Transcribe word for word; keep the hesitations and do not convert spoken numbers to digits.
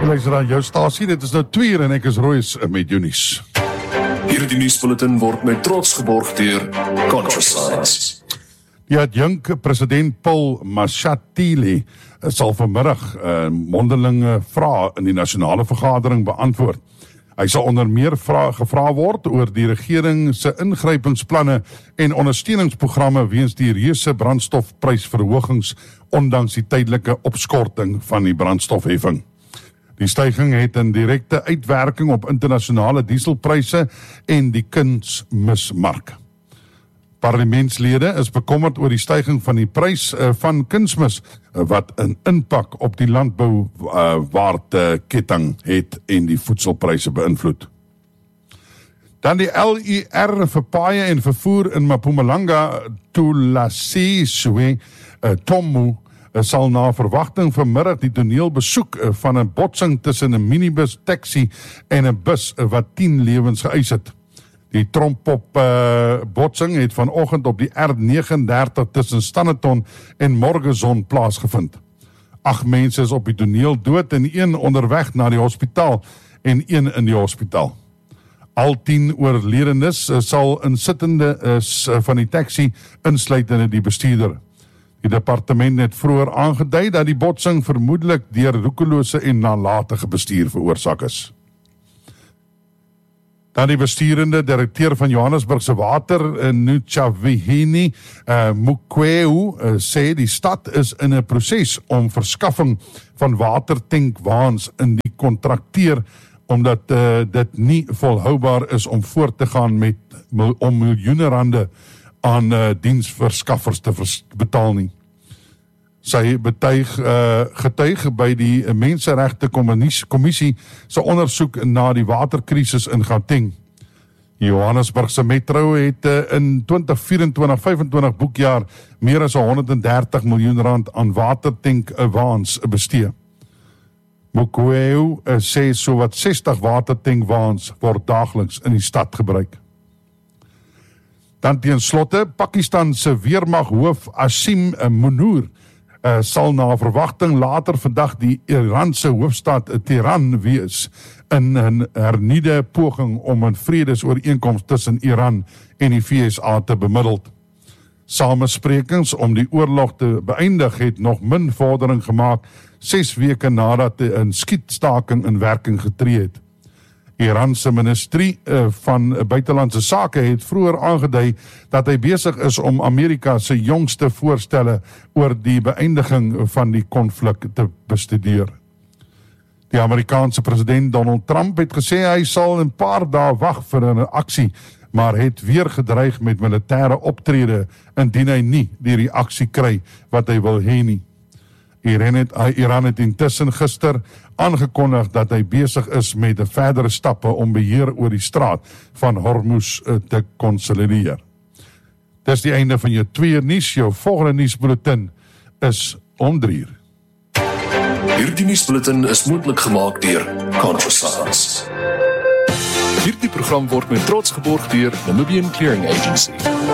Luister aan jou stasie, dit is nou twee uur en ek is Royce met jou nuus. Hierdie nuusbulletin word met trots geborg deur ContraScience. Die adjunk president Paul Mashatile sal vanmiddag uh, mondelinge vrae in die nasionale vergadering beantwoord. Hy sal onder meer vrae gevra word oor die regering se ingrypingsplanne en ondersteuningsprogramme weens die reuse brandstofprysverhogings ondanks die tydelike opskorting van die brandstofheffing. Die styging het 'n direkte uitwerking op internasionale dieselpryse en die kunsmismark. Parlementslede is bekommerd oor die styging van die prys van kunsmis wat 'n impak op die landbouwaardeketting het en die voedselpryse beïnvloed. Dan die L I R vir paaie en vervoer in Mpumalanga, Thulasizwe Tomu, sal na verwagting vanmiddag die toneel besoek van 'n botsing tussen 'n minibus taxi en 'n bus wat tien lewens geëis het. Die trompop uh, botsing het vanoggend op die R vyf nege tussen Standerton en Morgenzon plaasgevind. Agt mense is op die toneel dood en een onderweg na die hospitaal en een in die hospitaal. Al tien oorledenes uh, sal insittende is uh, van die taxi insluitende die bestuurder. Die departement het vroeër aangedui dat die botsing vermoedelik deur roekelose en nalatige bestuur veroorsaak is. Dan die besturende direkteur van Johannesburgse water, Nutshavheni uh, Mukweu, uh, sê die stad is in 'n proses om verskaffing van watertankwaans in die kontrakteer, omdat uh, dit nie volhoubaar is om voort te gaan met om miljoene rande aan uh, diensverskaffers te vers- betaal nie. Sy betuig, uh, getuig by die Menseregte Kommissie se ondersoek na die waterkrisis in Gauteng. Johannesburgse Metro het uh, in twintig vyf-en-twintig vyf-en-twintig boekjaar meer as honderddertig miljoen rand aan watertankwaans bestee. Mukweu uh, sê sowat sestig watertankwaans word daagliks in die stad gebruik. Dan teen slotte, Pakistan se weermaghoof Asim Munir Uh, sal na verwagting later vandag die Iranse hoofstad Teheran wees in 'n hernieude poging om 'n vredesooreenkoms tussen Iran en die V S A te bemiddel. Samesprekings om die oorlog te beëindig het nog min vordering gemaak ses weke nadat 'n skietstaking in werking getree het. Iranse ministerie uh, van buitelandse sake het vroeër aangedui dat hy besig is om Amerika se jongste voorstelle oor die beëindiging van die konflik te bestudeer. Die Amerikaanse president Donald Trump het gesê hy sal 'n paar dae wag vir 'n aksie, maar het weer gedreig met militêre optrede indien hy nie die reaksie kry wat hy wil hê nie. Iran het, Iran het intussen gister aangekondig dat hy besig is met 'n verdere stappe om beheer oor die straat van Hormuz te konsolideer. Dis die einde van jou twee uur nuus. Jou volgende nuusbulletin is om drie uur. Hierdie nuusbulletin is moontlik gemaak deur ContraScience. Hierdie program word met trots geborg deur Namibian Clearing Agency.